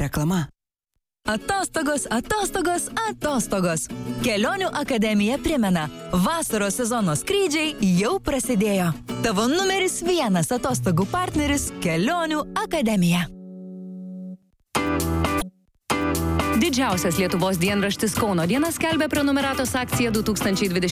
Reklama. Atostogos, atostogos, atostogos. Kelionių akademija primena, vasaros sezono skrydžiai jau prasidėjo. Tavo numeris 1 atostogų partneris Kelionių akademija. Didžiausias Lietuvos dienraštis Kauno diena skelbia prenumeratos akciją 2020